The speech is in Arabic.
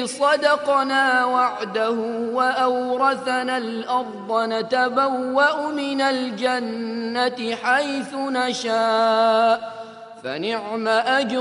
صدقنا وعده وأورثنا الأرض نتبوأ من الجنة حيث نشاء فنعم أجر